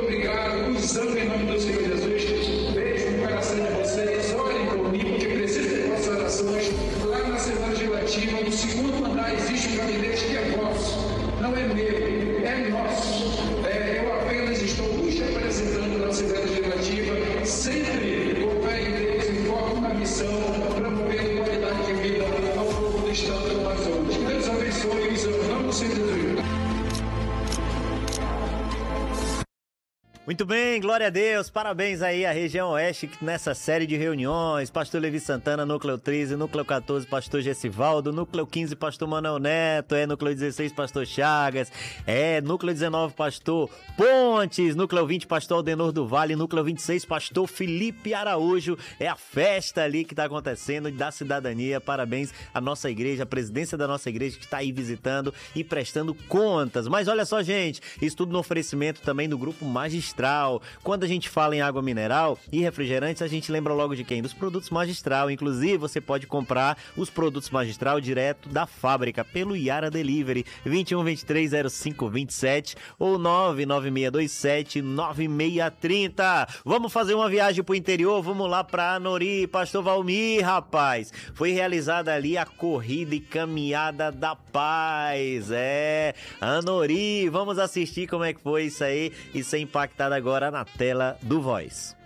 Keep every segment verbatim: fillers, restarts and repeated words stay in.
obrigado, os amo em nome do Senhor Jesus. Beijo no coração de vocês, orem por mim, porque preciso de vossas orações. Lá na Assembleia Legislativa, no segundo andar, existe um gabinete que é vosso, não é meu, é nosso. É, eu apenas estou nos representando na Assembleia Legislativa, sempre com fé em Deus e foco na missão, promovendo qualidade de vida ao povo do Estado do Amazonas. Deus abençoe e os amo, não se desvie. Muito bem, glória a Deus, parabéns aí à região oeste nessa série de reuniões, pastor Levi Santana, núcleo treze, núcleo quatorze, pastor Gessivaldo, núcleo quinze, pastor Manuel Neto, é, núcleo dezesseis, pastor Chagas, é, núcleo dezenove, pastor Pontes, núcleo vinte, pastor Aldenor do Vale, núcleo vinte e seis, pastor Felipe Araújo, é a festa ali que está acontecendo da cidadania, parabéns à nossa igreja, a presidência da nossa igreja que está aí visitando e prestando contas, mas olha só gente, isso tudo no oferecimento também do Grupo Magistral. Quando a gente fala em água mineral e refrigerantes, a gente lembra logo de quem? Dos produtos Magistral. Inclusive, você pode comprar os produtos Magistral direto da fábrica pelo Yara Delivery vinte e um, vinte e três, zero cinco, vinte e sete ou nove nove seis dois sete, nove seis três zero. Vamos fazer uma viagem pro interior? Vamos lá pra Anori, pastor Valmir, rapaz. Foi realizada ali a corrida e caminhada da paz. É, Anori, vamos assistir como é que foi isso aí e ser impactado agora na tela do Voz.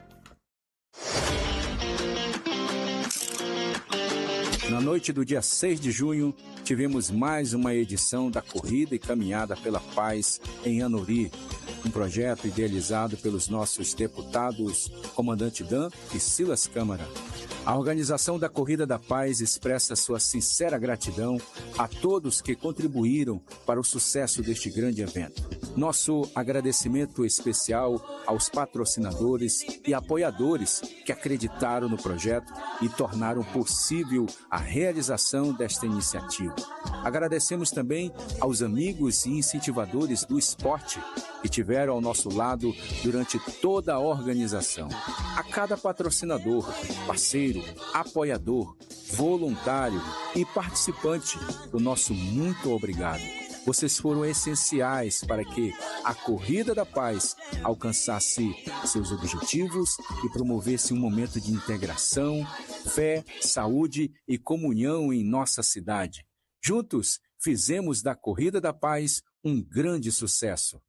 Na noite do dia seis de junho, tivemos mais uma edição da Corrida e Caminhada pela Paz em Anori, um projeto idealizado pelos nossos deputados Comandante Dan e Silas Câmara. A organização da Corrida da Paz expressa sua sincera gratidão a todos que contribuíram para o sucesso deste grande evento. Nosso agradecimento especial aos patrocinadores e apoiadores que acreditaram no projeto e tornaram possível a realização desta iniciativa. Agradecemos também aos amigos e incentivadores do esporte que tiveram ao nosso lado durante toda a organização. A cada patrocinador, parceiro, apoiador, voluntário e participante, o nosso muito obrigado. Vocês foram essenciais para que a Corrida da Paz alcançasse seus objetivos e promovesse um momento de integração, fé, saúde e comunhão em nossa cidade. Juntos, fizemos da Corrida da Paz um grande sucesso.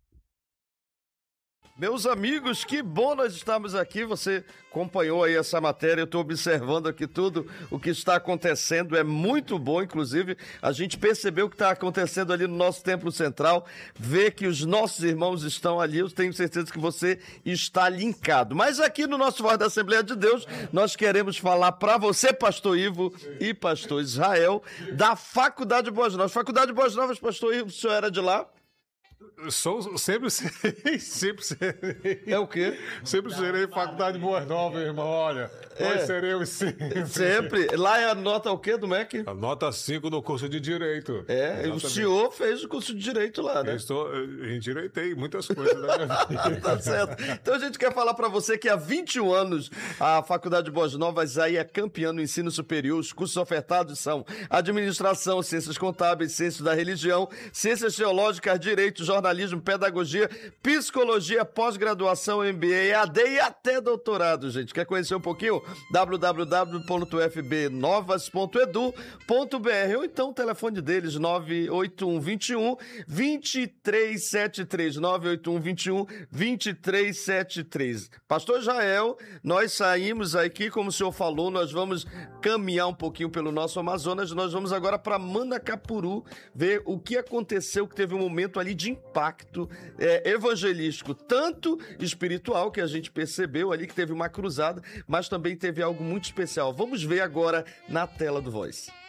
Meus amigos, que bom nós estamos aqui, você acompanhou aí essa matéria, eu estou observando aqui tudo o que está acontecendo, é muito bom, inclusive, a gente percebeu o que está acontecendo ali no nosso Templo Central, ver que os nossos irmãos estão ali, eu tenho certeza que você está linkado. Mas aqui no nosso Voz da Assembleia de Deus, nós queremos falar para você, pastor Ivo e pastor Israel, da Faculdade Boas Novas. Faculdade Boas Novas, pastor Ivo, o senhor era de lá? Sou, sempre serei, sempre serei. É o quê? Sempre serei Faculdade Boas Novas, irmão, olha. É. Nós seremos sempre. Sempre. Lá é a nota o quê do M E C? A nota cinco no curso de Direito. É, Exatamente. O senhor fez o curso de Direito lá, né? Eu estou, eu endireitei muitas coisas da minha vida. Tá certo. Então a gente quer falar para você que há vinte e um anos a Faculdade Boas Novas aí é campeã no ensino superior. Os cursos ofertados são Administração, Ciências Contábeis, Ciências da Religião, Ciências Teológicas, Direito, Jornalismo, Pedagogia, Psicologia, Pós-Graduação, M B A, E A D e até doutorado, gente. Quer conhecer um pouquinho? w w w ponto f b novas ponto edu ponto b r ou então o telefone deles nove oito um, dois um, dois três sete três, nove oito um, dois um, dois três sete três. Pastor Jael, nós saímos aqui, como o senhor falou, nós vamos caminhar um pouquinho pelo nosso Amazonas, nós vamos agora para Manacapuru ver o que aconteceu, que teve um momento ali de impacto é, evangelístico, tanto espiritual, que a gente percebeu ali que teve uma cruzada, mas também teve algo muito especial. Vamos ver agora na tela do Voz.